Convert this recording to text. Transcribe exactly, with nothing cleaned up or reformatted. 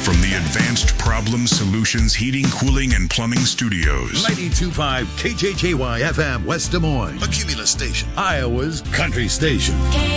From the Advanced Problem Solutions Heating, Cooling, and Plumbing Studios. ninety-two point five K J J Y F M, West Des Moines. A Cumulus station. Iowa's country station.